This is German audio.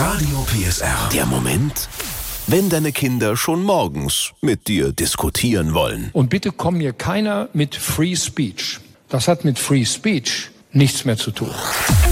Radio PSR. Der Moment, wenn deine Kinder schon morgens mit dir diskutieren wollen. Und bitte komm mir keiner mit Free Speech. Das hat mit Free Speech nichts mehr zu tun.